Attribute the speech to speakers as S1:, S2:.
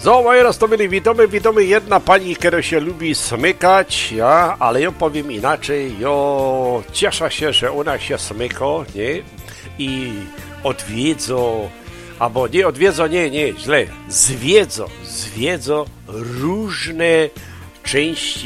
S1: So, moi raz to byli, witamy jedna pani, która się lubi smykać, ja, ale ja powiem inaczej, ja cieszę się, że ona się smyka, nie? I odwiedzą, albo nie odwiedzą, nie, źle, zwiedzą różne części